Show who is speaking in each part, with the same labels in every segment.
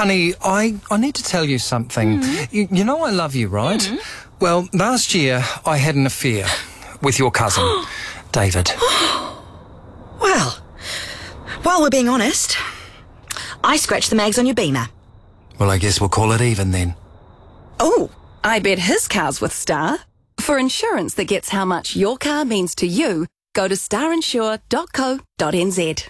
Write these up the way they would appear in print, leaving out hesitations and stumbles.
Speaker 1: Honey, I need to tell you something. You know I love you, right? Well, last year I had an affair with your cousin, David.
Speaker 2: Well, while we're being honest, I scratched the mags on your Beamer.
Speaker 1: Well, I guess we'll call it even then.
Speaker 2: Oh,
Speaker 3: I bet his car's with Star. For insurance that gets how much your car means to you, go to starinsure.co.nz.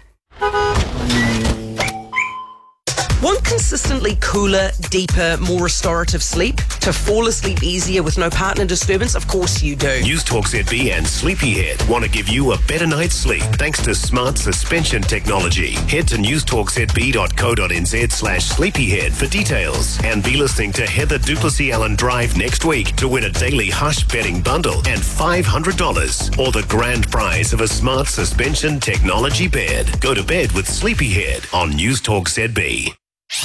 Speaker 4: Want consistently cooler, deeper, more restorative sleep? To fall asleep easier with no partner disturbance? Of course you do.
Speaker 5: News Talk ZB and Sleepyhead want to give you a better night's sleep thanks to smart suspension technology. Head to newstalkzb.co.nz/sleepyhead for details. And be listening to Heather Duplessis Allen Drive next week to win a daily Hush betting bundle and $500 or the grand prize of a smart suspension technology bed. Go to bed with Sleepyhead on News Talk ZB.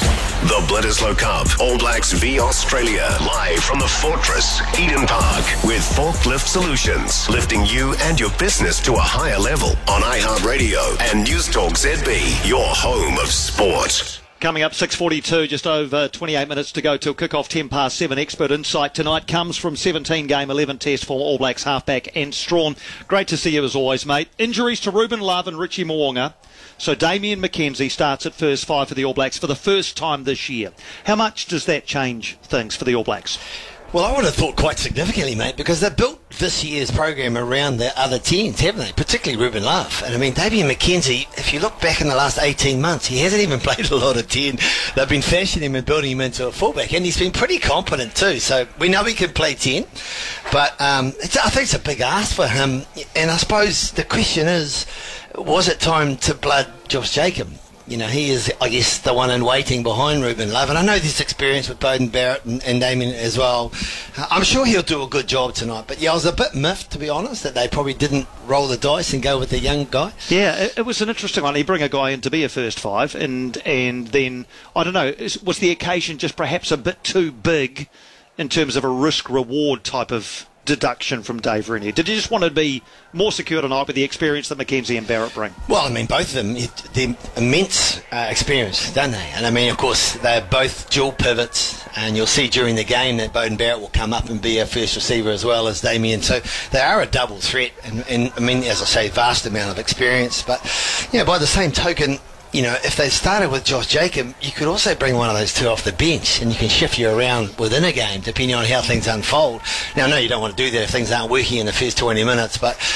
Speaker 5: The Bledisloe Cup, All Blacks v Australia, live from the Fortress, Eden Park, with Forklift Solutions, lifting you and your business to a higher level on iHeartRadio and News Talk ZB, your home of sport.
Speaker 6: Coming up 6:42, just over 28 minutes to go till kick-off 7:10. Expert insight tonight comes from 17-game 11 test for All Blacks halfback and Strawn. Great to see you as always, mate. Injuries to Ruben Love and Richie Mo'unga. So Damian McKenzie starts at first five for the All Blacks for the first time this year. How much does that change things for the All Blacks?
Speaker 7: Well, I would have thought quite significantly, mate, because they built this year's program around the other 10s, haven't they? Particularly Ruben Love. And I mean, Damian McKenzie, if you look back in the last 18 months, he hasn't even played a lot of 10. They've been fashioning him and building him into a fullback, and he's been pretty competent too. So we know he can play 10, but I think it's a big ask for him. And I suppose the question is, was it time to blood Josh Jacob? You know, he is, I guess, the one in waiting behind Ruben Love. And I know this experience with Beauden Barrett and Damien as well. I'm sure he'll do a good job tonight. But yeah, I was a bit miffed, to be honest, that they probably didn't roll the dice and go with the young guy.
Speaker 6: Yeah, it was an interesting one. You bring a guy in to be a first five, and then, I don't know, was the occasion just perhaps a bit too big in terms of a risk-reward type of deduction from Dave Rennie? Did you just want to be more secure tonight with the experience that McKenzie and Barrett bring?
Speaker 7: Well, I mean, both of them, they're immense experience, don't they? And I mean, of course, they're both dual pivots, and you'll see during the game that Beauden Barrett will come up and be a first receiver as well as Damien. So they are a double threat, and I mean, as I say, vast amount of experience. But, you know, by the same token, you know, if they started with Josh Jacob, you could also bring one of those two off the bench, and you can shift you around within a game depending on how things unfold. Now, I know you don't want to do that if things aren't working in the first 20 minutes, but